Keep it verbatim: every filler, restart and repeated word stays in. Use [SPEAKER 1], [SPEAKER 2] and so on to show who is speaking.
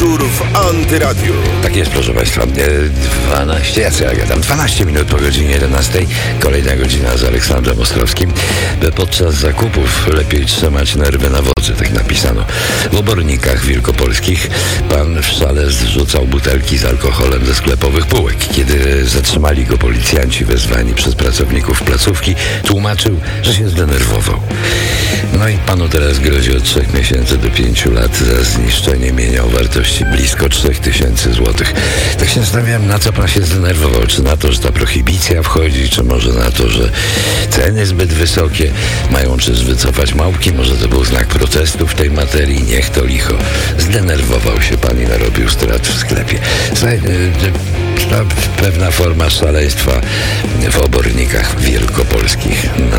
[SPEAKER 1] Wieczór w Antyradiu.
[SPEAKER 2] Tak jest, proszę Państwa. dwanaście, ja co ja gadam? dwanaście minut po godzinie jedenastej. Kolejna godzina z Aleksandrem Ostrowskim. Podczas zakupów lepiej trzymać nerwy na wodzy, tak napisano. W Obornikach wielkopolskich pan w szale zrzucał butelki z alkoholem ze sklepowych półek. Kiedy zatrzymali go policjanci wezwani przez pracowników placówki, tłumaczył, że się zdenerwował. No i panu teraz grozi od trzech miesięcy do pięciu lat za zniszczenie mienia o wartości blisko trzech tysięcy złotych. Tak się zastanawiam, na co pan się zdenerwował. Czy na to, że ta prohibicja wchodzi, czy może na to, że ceny zbyt wysokie mają czyż wycofać małpki? Może to był znak protestu w tej materii? Niech to licho. Zdenerwował się pan i narobił strat w sklepie. Słuchaj, pewna forma szaleństwa w Obornikach wielkopolskich